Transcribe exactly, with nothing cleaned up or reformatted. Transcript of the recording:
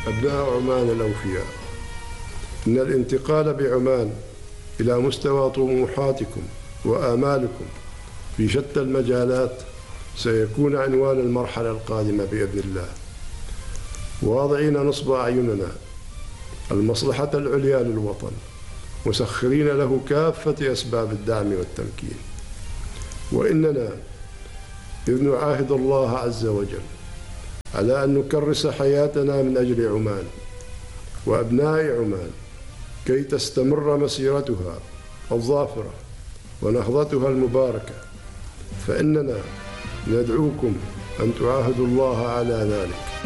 أبناء عمان الأوفياء، إن الانتقال بعمان إلى مستوى طموحاتكم وآمالكم في شتى المجالات سيكون عنوان المرحلة القادمة بإذن الله، واضعين نصب أعيننا المصلحة العليا للوطن، مسخرين له كافة أسباب الدعم والتمكين. وإننا إذ نعاهد الله عز وجل على أن نكرس حياتنا من أجل عمان وأبناء عمان كي تستمر مسيرتها الظافرة ونهضتها المباركة، فإننا ندعوكم أن تعاهدوا الله على ذلك.